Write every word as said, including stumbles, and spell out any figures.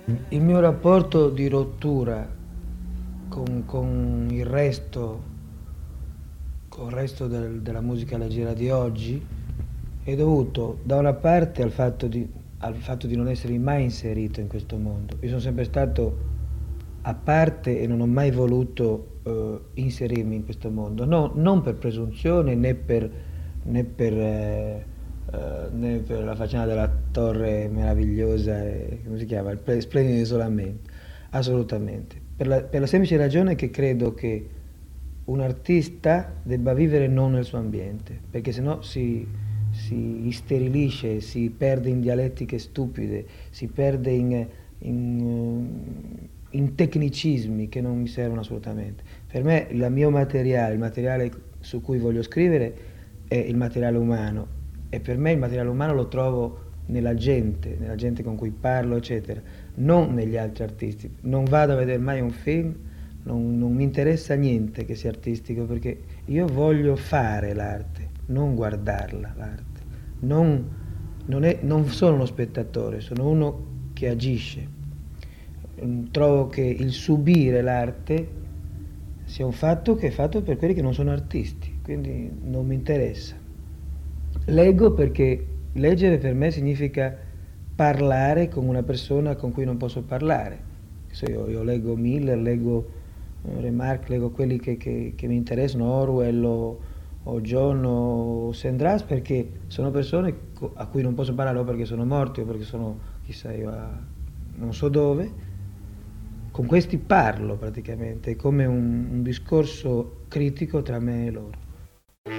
Il mio rapporto di rottura con, con il resto, con il resto del- della musica leggera di oggi è dovuto da una parte al fatto di, al fatto di non essermi mai inserito in questo mondo. Io sono sempre stato a parte e non ho mai voluto eh, inserirmi in questo mondo, no, non per presunzione né per, né per, eh, eh, né per la faccenda della torre meravigliosa, e, come si chiama, il ple- splendido isolamento, assolutamente. Per la, per la semplice ragione che credo che un artista debba vivere non nel suo ambiente, perché sennò si, si isterilisce, si perde in dialettiche stupide, si perde in, in, in tecnicismi che non mi servono assolutamente. Per me il mio materiale, il materiale su cui voglio scrivere è il materiale umano e per me il materiale umano lo trovo nella gente, nella gente con cui parlo, eccetera, non negli altri artisti. Non vado a vedere mai un film, non, non mi interessa niente che sia artistico perché io voglio fare l'arte, non guardarla l'arte. Non, non è- non sono uno spettatore, sono uno che agisce. Mm, Trovo che il subire l'arte sia un fatto che è fatto per quelli che non sono artisti, quindi non mi interessa. Leggo perché leggere per me significa parlare con una persona con cui non posso parlare. Se io, io leggo Miller, leggo eh, Remarque, leggo quelli che, che- che mi interessano, Orwell o, o John o Sandras, perché sono persone co- a cui non posso parlare o perché sono morti o perché sono, chissà io, a non so dove. Con questi parlo praticamente, è come un, un discorso critico tra me e loro.